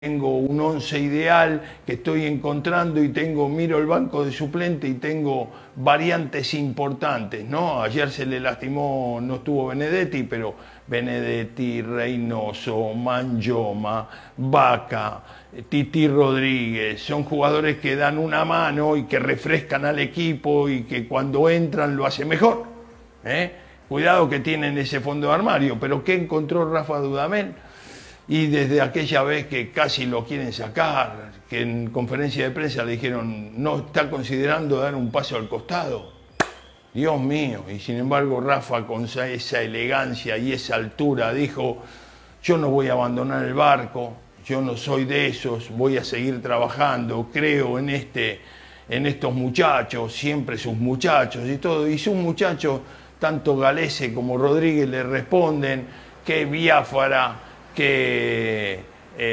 tengo un 11 ideal que estoy encontrando y miro el banco de suplente y tengo variantes importantes, ¿no? Ayer se le lastimó, no estuvo Benedetti, pero Benedetti, Reynoso, Mangioma, Vaca, Titi Rodríguez, son jugadores que dan una mano y que refrescan al equipo y que cuando entran lo hacen mejor, ¿eh? Cuidado que tienen ese fondo de armario, pero ¿qué encontró Rafa Dudamel? Y desde aquella vez que casi lo quieren sacar, que en conferencia de prensa le dijeron no está considerando dar un paso al costado. Dios mío, y sin embargo Rafa con esa elegancia y esa altura dijo, yo no voy a abandonar el barco, yo no soy de esos, voy a seguir trabajando, creo en estos muchachos, siempre sus muchachos y todo. Y sus muchachos, tanto Galese como Rodríguez, le responden que Biafara, que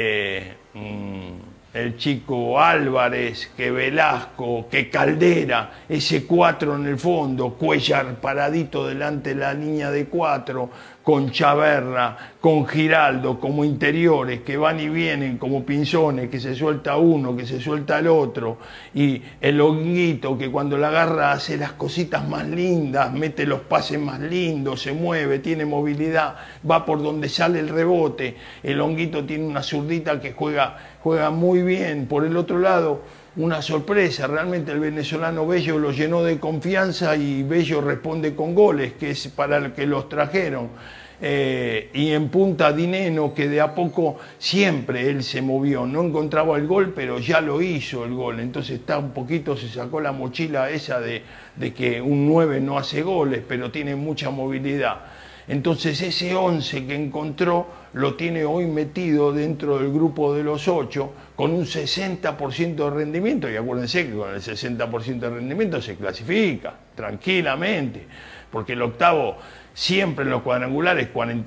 el chico Álvarez, que Velasco, que Caldera, ese 4 en el fondo, Cuellar paradito delante de la línea de 4, con Chaverra, con Giraldo como interiores, que van y vienen como pinzones, que se suelta uno, que se suelta el otro, y el Honguito que cuando la agarra hace las cositas más lindas, mete los pases más lindos, se mueve, tiene movilidad, va por donde sale el rebote. El Honguito tiene una zurdita que juega muy bien. Por el otro lado, una sorpresa, realmente el venezolano Bello lo llenó de confianza y Bello responde con goles, que es para el que los trajeron. Y en punta Dineno, que de a poco siempre él se movió, no encontraba el gol, pero ya lo hizo el gol, entonces está un poquito, se sacó la mochila esa de que un 9 no hace goles, pero tiene mucha movilidad. Entonces ese 11 que encontró lo tiene hoy metido dentro del grupo de los 8 con un 60% de rendimiento, y acuérdense que con el 60% de rendimiento se clasifica tranquilamente, porque el octavo siempre en los cuadrangulares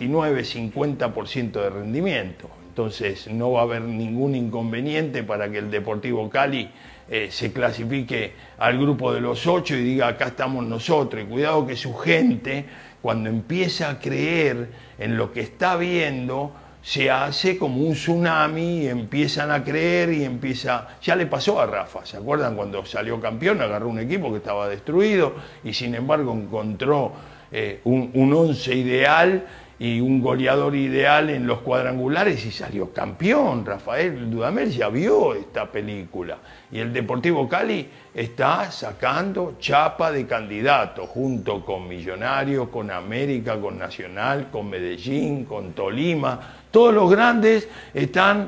49-50% de rendimiento. Entonces no va a haber ningún inconveniente para que el Deportivo Cali se clasifique al grupo de los 8 y diga acá estamos nosotros. Y cuidado que su gente, cuando empieza a creer en lo que está viendo, se hace como un tsunami y empiezan a creer y ya le pasó a Rafa, ¿se acuerdan? Cuando salió campeón agarró un equipo que estaba destruido y sin embargo encontró un 11 ideal y un goleador ideal en los cuadrangulares y salió campeón. Rafael Dudamel ya vio esta película y el Deportivo Cali está sacando chapa de candidato junto con Millonarios, con América, con Nacional, con Medellín, con Tolima. Todos los grandes están,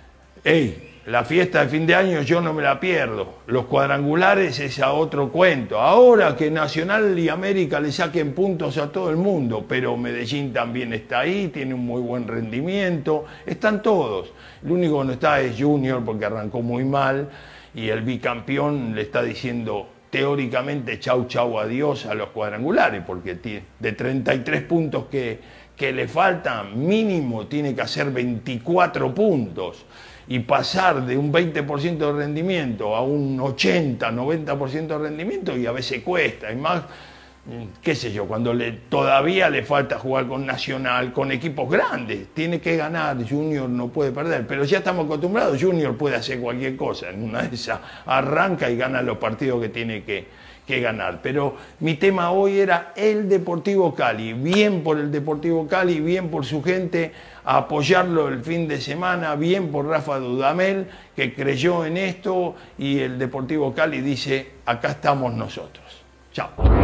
la fiesta de fin de año yo no me la pierdo. Los cuadrangulares es a otro cuento. Ahora que Nacional y América le saquen puntos a todo el mundo, pero Medellín también está ahí, tiene un muy buen rendimiento, están todos. El único que no está es Junior porque arrancó muy mal y el bicampeón le está diciendo teóricamente chau chau adiós a los cuadrangulares, porque de 33 puntos que le faltan, mínimo tiene que hacer 24 puntos. Y pasar de un 20% de rendimiento a un 80-90% de rendimiento y a veces cuesta, y más, qué sé yo, cuando todavía le falta jugar con Nacional, con equipos grandes, tiene que ganar, Junior no puede perder, pero ya estamos acostumbrados, Junior puede hacer cualquier cosa, en una de esas arranca y gana los partidos que tiene que ganar. Pero mi tema hoy era el Deportivo Cali, bien por el Deportivo Cali, bien por su gente, a apoyarlo el fin de semana, bien por Rafa Dudamel, que creyó en esto y el Deportivo Cali dice, acá estamos nosotros. Chao.